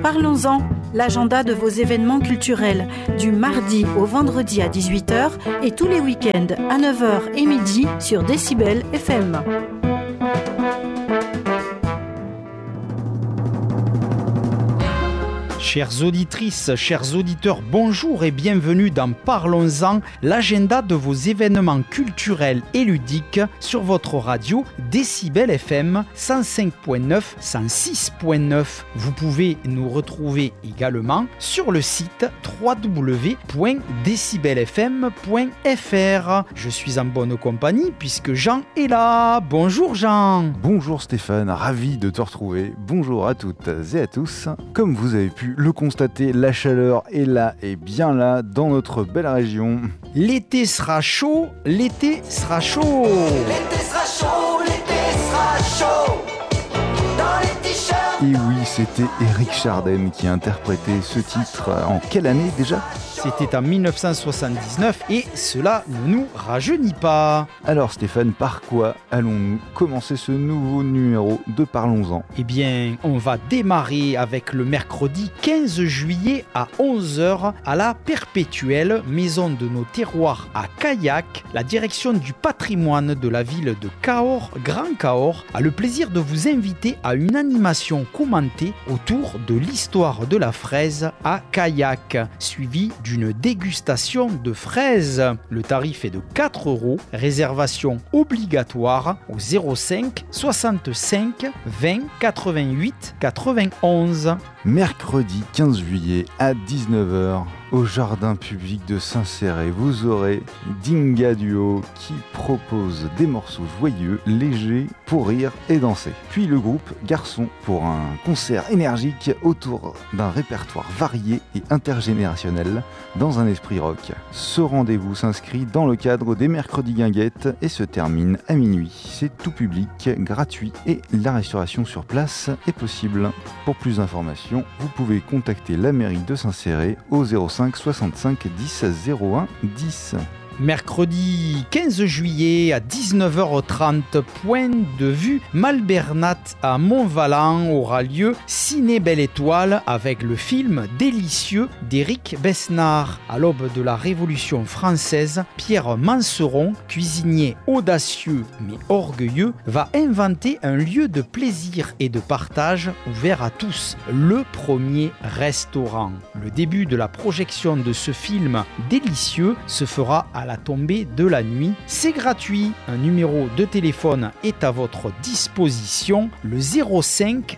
Parlons-en, l'agenda de vos événements culturels, du mardi au vendredi à 18h et tous les week-ends à 9h et midi sur Décibel FM. Chères auditrices, chers auditeurs, bonjour et bienvenue dans Parlons-en, l'agenda de vos événements culturels et ludiques sur votre radio Décibel FM 105.9, 106.9. Vous pouvez nous retrouver également sur le site www.decibelfm.fr. Je suis en bonne compagnie puisque Jean est là. Bonjour Jean. Bonjour Stéphane, ravi de te retrouver. Bonjour à toutes et à tous. Comme vous avez pu le constater, la chaleur est là et bien là dans notre belle région. L'été sera chaud, l'été sera chaud. L'été sera chaud, l'été sera chaud. Dans les t-shirts. Et oui, c'était Éric Chardin qui interprétait ce titre. En quelle année déjà ? C'était en 1979 et cela ne nous rajeunit pas. Alors Stéphane, par quoi allons-nous commencer ce nouveau numéro de Parlons-en ? Eh bien, on va démarrer avec le mercredi 15 juillet à 11h à la Perpétuelle, maison de nos terroirs à Caillac. La direction du patrimoine de la ville de Cahors, Grand Cahors, a le plaisir de vous inviter à une animation commentée autour de l'histoire de la fraise à Caillac, suivie d'une dégustation de fraises. Le tarif est de 4 €, réservation obligatoire au 05 65 20 88 91. Mercredi 15 juillet à 19h, au jardin public de Saint-Céré, vous aurez Dinga Duo qui propose des morceaux joyeux, légers, pour rire et danser. Puis le groupe Garçon pour un concert énergique autour d'un répertoire varié et intergénérationnel dans un esprit rock. Ce rendez-vous s'inscrit dans le cadre des mercredis guinguettes et se termine à minuit. C'est tout public, gratuit et la restauration sur place est possible. Pour plus d'informations, vous pouvez contacter la mairie de Saint-Céré au 05 65 10 01 10. Mercredi 15 juillet à 19h30, point de vue Malbernat à Montvalent aura lieu Ciné Belle Étoile avec le film Délicieux d'Éric Besnard. À l'aube de la Révolution française, Pierre Manceron, cuisinier audacieux mais orgueilleux, va inventer un lieu de plaisir et de partage ouvert à tous, le premier restaurant. Le début de la projection de ce film délicieux se fera à la tombée de la nuit. C'est gratuit. Un numéro de téléphone est à votre disposition, le 05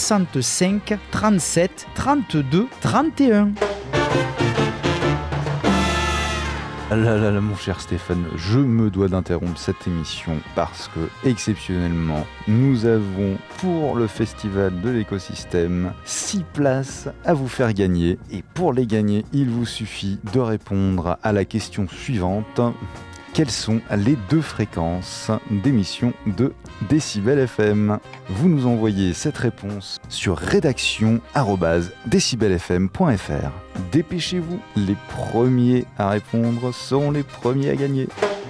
65 37 32 31. Là, mon cher Stéphane, je me dois d'interrompre cette émission parce que, exceptionnellement, nous avons, pour le Festival de l'écosystème, 6 places à vous faire gagner. Et pour les gagner, il vous suffit de répondre à la question suivante. Quelles sont les 2 fréquences d'émission de Décibel FM ? Vous nous envoyez cette réponse sur rédaction@decibelfm.fr. Dépêchez-vous, les premiers à répondre seront les premiers à gagner.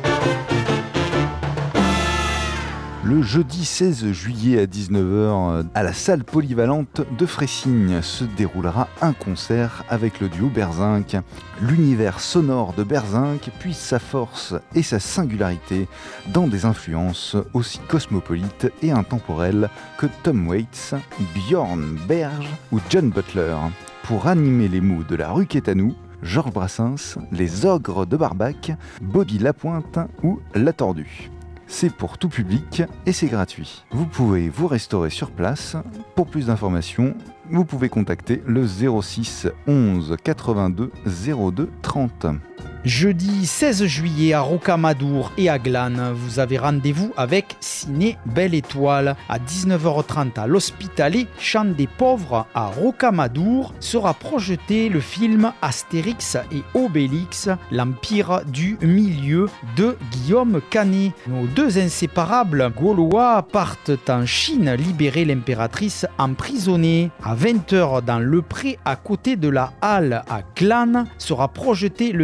Le jeudi 16 juillet à 19h, à la salle polyvalente de Frécigne, se déroulera un concert avec le duo Berzinc. L'univers sonore de Berzinc puise sa force et sa singularité dans des influences aussi cosmopolites et intemporelles que Tom Waits, Björn Berg ou John Butler. Pour animer les mots de la rue Quétanou, Georges Brassens, les Ogres de Barbac, Bobby Lapointe ou La Tordue. C'est pour tout public et c'est gratuit. Vous pouvez vous restaurer sur place. Pour plus d'informations, vous pouvez contacter le 06 11 82 02 30. Jeudi 16 juillet à Rocamadour et à Glane, vous avez rendez-vous avec Ciné Belle Étoile. À 19h30 à l'Hospitalet, Champ des Pauvres à Rocamadour, sera projeté le film Astérix et Obélix, l'Empire du Milieu de Guillaume Canet. Nos 2 inséparables Gaulois partent en Chine libérer l'impératrice emprisonnée. À 20h dans le Pré, à côté de la Halle à Glane, sera projeté le film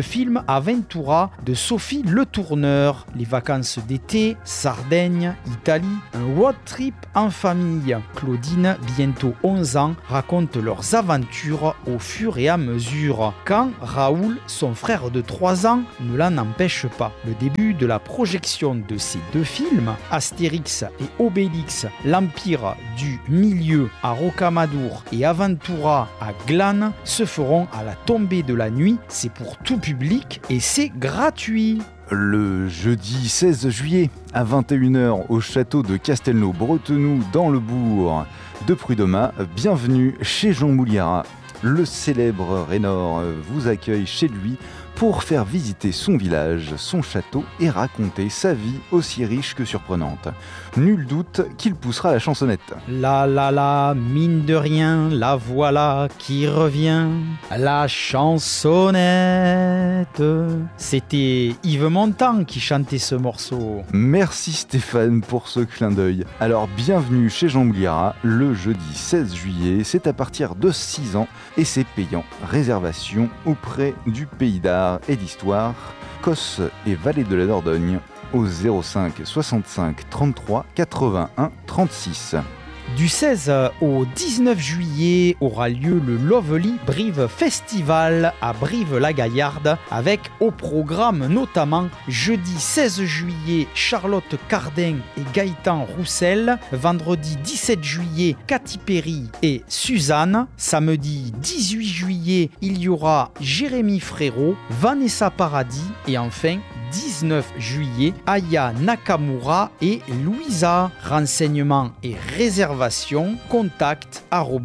Aventura de Sophie Le Tourneur. Les vacances d'été, Sardaigne, Italie, un road trip en famille. Claudine, bientôt 11 ans, raconte leurs aventures au fur et à mesure. Quand Raoul, son frère de 3 ans, ne l'en empêche pas. Le début de la projection de ces 2 films, Astérix et Obélix, l'Empire du Milieu à Rocamadour et Aventura à Glane, se feront à la tombée de la nuit. C'est pour tout public et c'est gratuit. Le jeudi 16 juillet à 21h au château de Castelnau-Bretenoux dans le bourg de Prud'Homas, bienvenue chez Jean Mouliara. Le célèbre Raynor vous accueille chez lui pour faire visiter son village, son château et raconter sa vie aussi riche que surprenante. Nul doute qu'il poussera la chansonnette. La, mine de rien, la voilà qui revient, la chansonnette. C'était Yves Montand qui chantait ce morceau. Merci Stéphane pour ce clin d'œil. Alors bienvenue chez Jean Mouliara, le jeudi 16 juillet, c'est à partir de 6 ans et c'est payant. Réservation auprès du Pays d'Art et d'Histoire, Cos et Vallée de la Dordogne, au 05 65 33 81 36. Du 16 au 19 juillet aura lieu le Lovely Brive Festival à Brive-la-Gaillarde avec au programme notamment jeudi 16 juillet Charlotte Cardin et Gaëtan Roussel, vendredi 17 juillet Katy Perry et Suzanne, samedi 18 juillet il y aura Jérémy Frérot, Vanessa Paradis et enfin 19 juillet, Aya Nakamura et Louisa. Renseignements et réservations, contact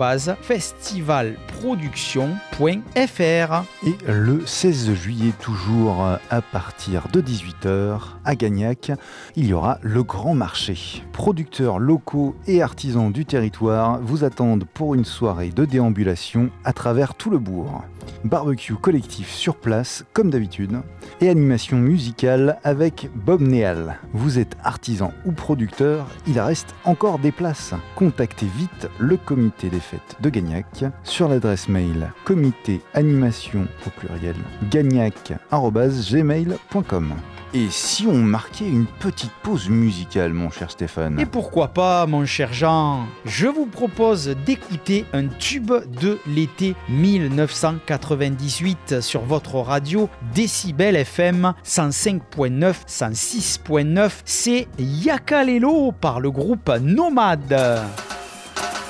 @festivalproduction.fr. Et le 16 juillet, toujours à partir de 18h, à Gagnac, il y aura le Grand Marché. Producteurs locaux et artisans du territoire vous attendent pour une soirée de déambulation à travers tout le bourg. Barbecue collectif sur place, comme d'habitude, et animation musicale avec Bob Néal. Vous êtes artisan ou producteur, il reste encore des places. Contactez vite le comité des fêtes de Gagnac sur l'adresse mail comitéanimation au pluriel gagnac@gmail.com. Et si on marquait une petite pause musicale, mon cher Stéphane? Et pourquoi pas, mon cher Jean? Je vous propose d'écouter un tube de l'été 1998 sur votre radio Décibel FM 105.9, 106.9. C'est Yakalelo par le groupe Nomade.